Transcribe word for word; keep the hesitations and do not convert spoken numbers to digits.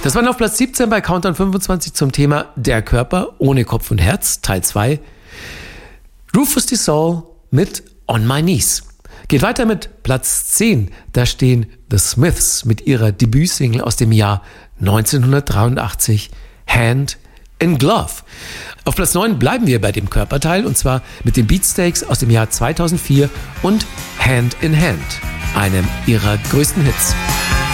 Das war auf Platz siebzehn bei Countdown fünfundzwanzig zum Thema Der Körper ohne Kopf und Herz, Teil zwei. Rufus Du Sol mit On My Knees. Geht weiter mit Platz zehn. Da stehen The Smiths mit ihrer Debütsingle aus dem Jahr neunzehnhundertdreiundachtzig, Hand in Glove. Auf Platz neun bleiben wir bei dem Körperteil und zwar mit den Beatsteaks aus dem Jahr zweitausendvier und Hand in Hand, einem ihrer größten Hits.